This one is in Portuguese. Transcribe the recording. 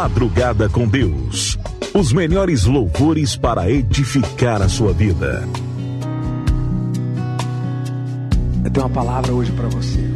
Madrugada com Deus. Os melhores louvores para edificar a sua vida. Eu tenho uma palavra hoje para você.